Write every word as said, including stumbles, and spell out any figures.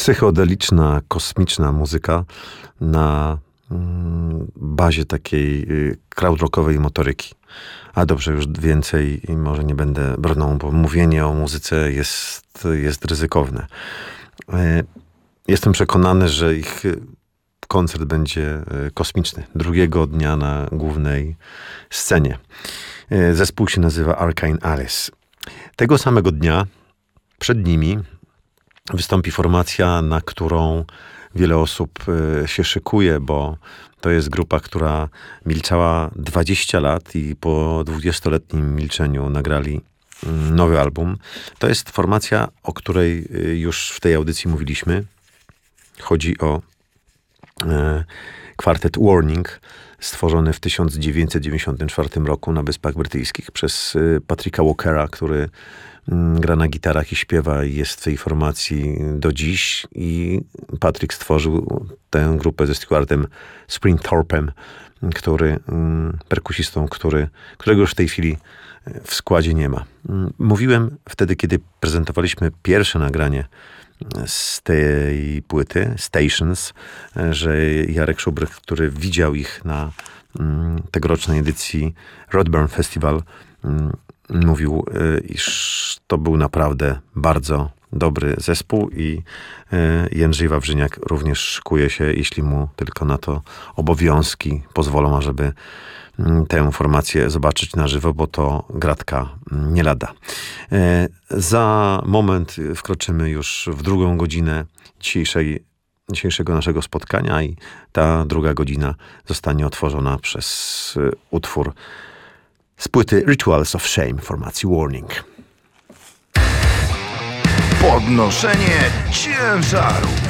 psychodeliczna, kosmiczna muzyka na mm, bazie takiej y, krautrockowej motoryki. A dobrze, już więcej i może nie będę brnął, bo mówienie o muzyce jest, jest ryzykowne. Y, jestem przekonany, że ich koncert będzie kosmiczny. Drugiego dnia na głównej scenie. Y, zespół się nazywa Arcane Alice. Tego samego dnia przed nimi wystąpi formacja, na którą wiele osób się szykuje, bo to jest grupa, która milczała dwadzieścia lat i po dwudziestoletnim milczeniu nagrali nowy album. To jest formacja, o której już w tej audycji mówiliśmy. Chodzi o e, kwartet Warning, stworzony w tysiąc dziewięćset dziewięćdziesiątym czwartym roku na Wyspach Brytyjskich przez Patricka Walkera, który gra na gitarach i śpiewa i jest w tej formacji do dziś. I Patrick stworzył tę grupę ze Stuartem Springthorpem, który, perkusistą, który, którego już w tej chwili w składzie nie ma. Mówiłem wtedy, kiedy prezentowaliśmy pierwsze nagranie z tej płyty, Stations, że Jarek Szubrych, który widział ich na tegorocznej edycji Rodburn Festival, mówił, iż to był naprawdę bardzo dobry zespół i Jędrzej Wawrzyniak również szykuje się, jeśli mu tylko na to obowiązki pozwolą, ażeby tę formację zobaczyć na żywo, bo to gratka nie lada. Za moment wkroczymy już w drugą godzinę dzisiejszej, dzisiejszego naszego spotkania i ta druga godzina zostanie otworzona przez utwór z płyty Rituals of Shame formacji Warning. Podnoszenie ciężaru.